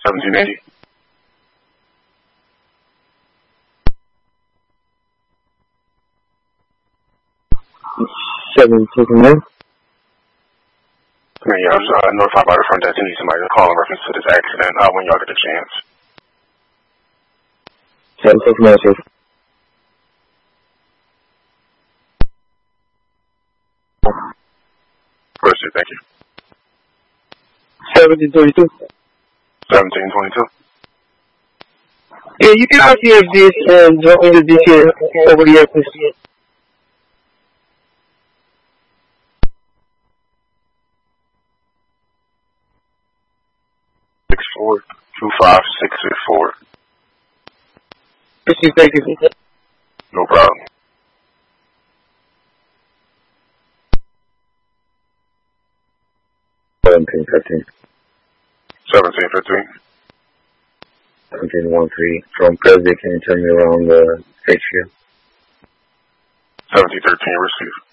1780. 769. Yeah, I was notified by the front desk. I need somebody to call in reference to this accident when y'all get a chance. 769, sir. First, thank you. 1722. 1722. Yeah, you can RTF this and drop me the detail over here, please. 25664. Thank you. No problem. 1715. 1715. 1713. From President, can you turn me around the state field? 1713, receive.